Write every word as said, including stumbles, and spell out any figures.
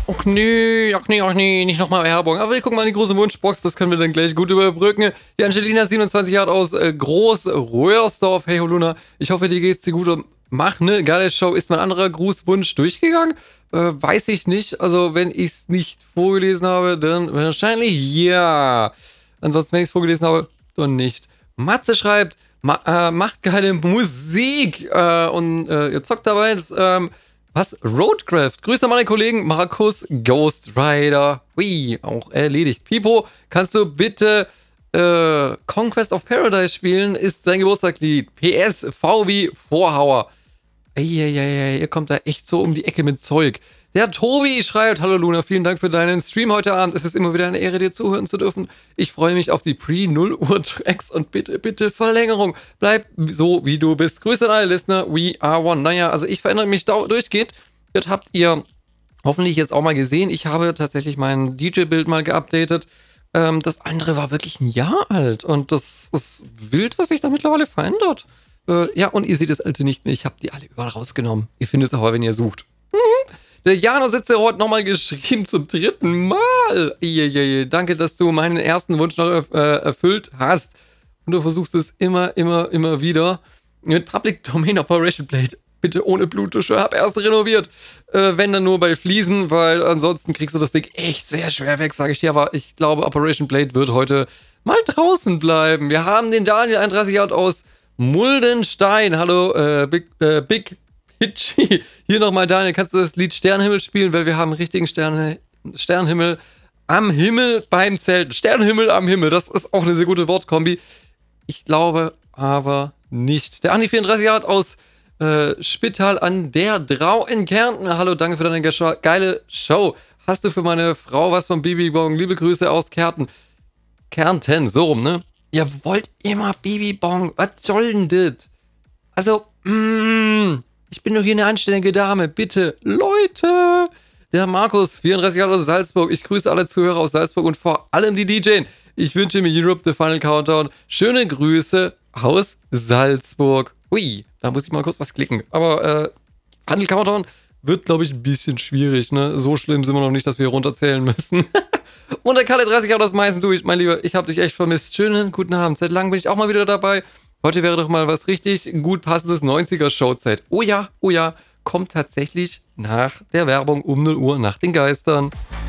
Och nö, ach nee, ach nee, nicht nochmal Werbung. Aber wir gucken mal in die große Wunschbox, das können wir dann gleich gut überbrücken. Die Angelina, siebenundzwanzig Jahre aus äh, Groß-Röhrsdorf. Hey, Holuna, ich hoffe, dir geht's dir gut und mach ne geile Show. Ist mein anderer Grußwunsch durchgegangen? Äh, weiß ich nicht. Also, wenn ich es nicht vorgelesen habe, dann wahrscheinlich ja. Ansonsten, wenn ich es vorgelesen habe, dann nicht. Matze schreibt, ma äh, macht geile Musik äh, und äh, ihr zockt dabei. Das, ähm, was? Roadcraft. Grüße an meine Kollegen Markus Ghost Rider. Ui, auch erledigt. Pipo, kannst du bitte äh, Conquest of Paradise spielen? Ist sein Geburtstagslied. P S, V wie Vorhauer. Eieiei, ihr kommt da echt so um die Ecke mit Zeug. Der Tobi schreibt, hallo Luna, vielen Dank für deinen Stream heute Abend. Es ist immer wieder eine Ehre, dir zuhören zu dürfen. Ich freue mich auf die Pre-null Uhr Tracks und bitte, bitte Verlängerung. Bleib so, wie du bist. Grüße an alle Listener, we are one. Naja, also ich verändere mich durchgehend. Das habt ihr hoffentlich jetzt auch mal gesehen. Ich habe tatsächlich mein D J-Bild mal geupdatet. Ähm, das andere war wirklich ein Jahr alt und das ist wild, was sich da mittlerweile verändert. Äh, ja, und ihr seht das alte nicht mehr. Ich habe die alle überall rausgenommen. Ihr findet es aber, wenn ihr sucht. Mhm. Der Jano sitzt ja heute nochmal geschrieben zum dritten Mal. Iiiiii. Danke, dass du meinen ersten Wunsch noch erf äh, erfüllt hast. Und du versuchst es immer, immer, immer wieder. Mit Public Domain Operation Plate. Bitte ohne Blutdusche. Hab erst renoviert. Äh, wenn dann nur bei Fliesen, weil ansonsten kriegst du das Ding echt sehr schwer weg, sage ich dir. Aber ich glaube, Operation Plate wird heute mal draußen bleiben. Wir haben den Daniel, einunddreißig Jahre alt aus Muldenstein. Hallo, äh, Big, äh, Big Hitchi. Hier nochmal, Daniel, kannst du das Lied Sternenhimmel spielen? Weil wir haben einen richtigen Sterne, Sternenhimmel am Himmel beim Zelten. Sternenhimmel am Himmel, das ist auch eine sehr gute Wortkombi. Ich glaube aber nicht. Der Andi, vierunddreißig Jahre alt aus äh, Spital an der Drau in Kärnten. Hallo, danke für deine geile Show. Hast du für meine Frau was von Bibi Bong? Liebe Grüße aus Kärnten. Kärnten, so rum, ne? Ihr wollt immer Bibi Bong. Was soll denn das? Also, mh, ich bin doch hier eine anständige Dame. Bitte, Leute. Der Markus, vierunddreißig Jahre aus Salzburg. Ich grüße alle Zuhörer aus Salzburg und vor allem die D Js. Ich wünsche mir Europe the Final Countdown. Schöne Grüße aus Salzburg. Ui, da muss ich mal kurz was klicken. Aber äh, Final Countdown wird, glaube ich, ein bisschen schwierig. Ne? So schlimm sind wir noch nicht, dass wir hier runterzählen müssen. Und der Kalle, dreißig Jahre aus Meißen. Du, mein Lieber, ich habe dich echt vermisst. Schönen guten Abend. Seit langem bin ich auch mal wieder dabei. Heute wäre doch mal was richtig gut passendes neunziger-Showzeit. Oh ja, oh ja, kommt tatsächlich nach der Werbung um null Uhr nach den Geistern.